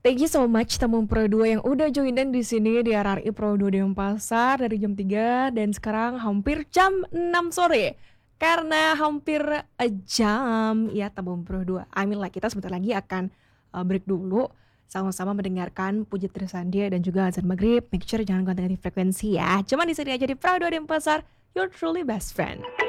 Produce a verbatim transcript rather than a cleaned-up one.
Thank you so much Tabung Pro dua yang udah join in di sini di R R I Pro dua Denpasar dari jam tiga dan sekarang hampir jam enam sore. Karena hampir a jam ya Tabung Pro dua. I mean like kita sebentar lagi akan uh, break dulu sama-sama mendengarkan Puji Trisandya dan juga azan maghrib. Make sure jangan ganti-ganti frekuensi ya. Cuma di sini aja di Pro dua Denpasar, your truly best friend.